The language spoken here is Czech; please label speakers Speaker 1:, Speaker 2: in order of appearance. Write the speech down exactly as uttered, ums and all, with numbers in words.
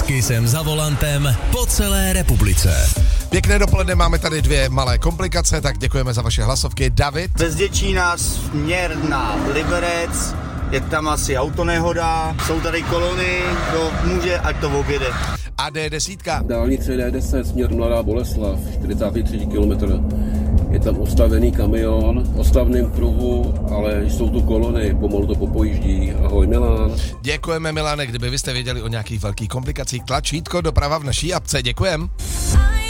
Speaker 1: S Kissem za volantem po celé republice.
Speaker 2: Pěkné dopoledne, máme tady dvě malé komplikace, tak děkujeme za vaše hlasovky. David?
Speaker 3: Bez Děčína směr na Liberec, je tam asi autonehoda, jsou tady kolony, to může, ať to objede.
Speaker 2: A D desítka?
Speaker 4: Dálnice D deset, směr Mladá Boleslav, čtyřicátý třetí kilometr. Je tam ostavený kamion, v ostavném pruhu, ale jsou tu kolony, pomalu to popojíždí. Ahoj Milan.
Speaker 2: Děkujeme Milane, kdyby vy jste věděli o nějakých velkých komplikacích, tlačítko doprava v naší apce, děkujem.